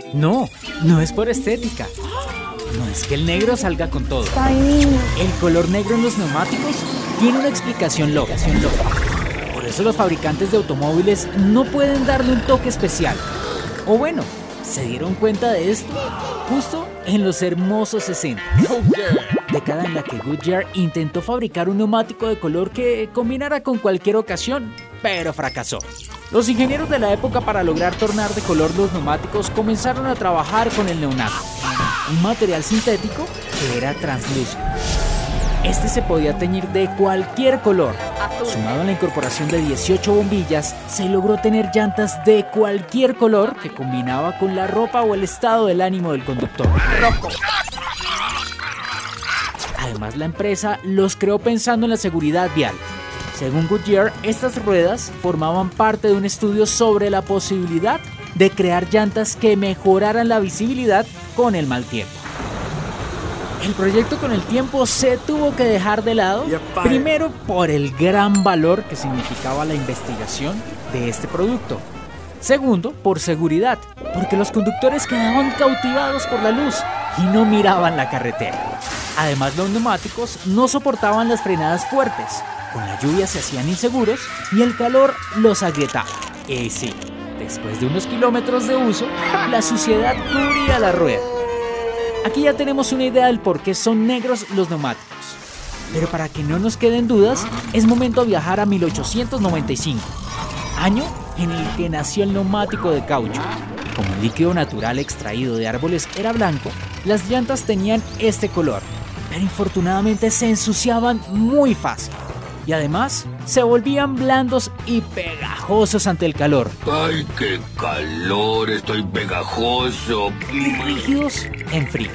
No, no es por estética. No es que el negro salga con todo. El color negro en los neumáticos tiene una explicación lógica. Por eso los fabricantes de automóviles no pueden darle un toque especial. O bueno, se dieron cuenta de esto justo en los hermosos 60. Década en la que Goodyear intentó fabricar un neumático de color que combinara con cualquier ocasión, pero fracasó. Los ingenieros de la época, para lograr tornar de color los neumáticos, comenzaron a trabajar con el neonato, un material sintético que era translúcido. Este se podía teñir de cualquier color. Sumado a la incorporación de 18 bombillas, se logró tener llantas de cualquier color que combinaba con la ropa o el estado del ánimo del conductor. Rojo. Además, la empresa los creó pensando en la seguridad vial. Según Goodyear, estas ruedas formaban parte de un estudio sobre la posibilidad de crear llantas que mejoraran la visibilidad con el mal tiempo. El proyecto con el tiempo se tuvo que dejar de lado, primero por el gran valor que significaba la investigación de este producto. Segundo, por seguridad, porque los conductores quedaban cautivados por la luz y no miraban la carretera. Además, los neumáticos no soportaban las frenadas fuertes. Con la lluvia se hacían inseguros y el calor los agrietaba. Y sí, después de unos kilómetros de uso, la suciedad cubría la rueda. Aquí ya tenemos una idea del por qué son negros los neumáticos. Pero para que no nos queden dudas, es momento de viajar a 1895, año en el que nació el neumático de caucho. Como el líquido natural extraído de árboles era blanco, las llantas tenían este color, pero infortunadamente se ensuciaban muy fácil. Y además, se volvían blandos y pegajosos ante el calor. ¡Ay, qué calor! Estoy pegajoso. Y rígidos en frío.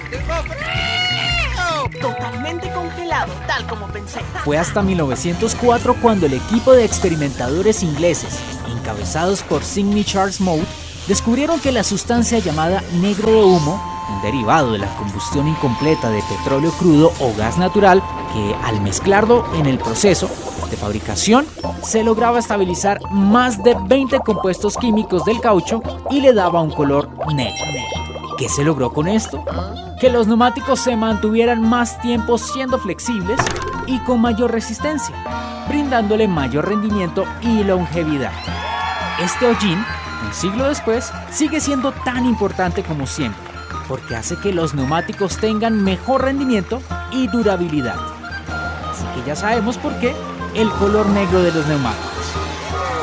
Totalmente congelado, tal como pensé. Fue hasta 1904 cuando el equipo de experimentadores ingleses, encabezados por Sydney Charles Mote, descubrieron que la sustancia llamada negro de humo, un derivado de la combustión incompleta de petróleo crudo o gas natural, que al mezclarlo en el proceso de fabricación se lograba estabilizar más de 20 compuestos químicos del caucho y le daba un color negro. ¿Qué se logró con esto? Que los neumáticos se mantuvieran más tiempo siendo flexibles y con mayor resistencia, brindándole mayor rendimiento y longevidad. Este hollín, un siglo después, sigue siendo tan importante como siempre, porque hace que los neumáticos tengan mejor rendimiento y durabilidad. Así que ya sabemos por qué el color negro de los neumáticos.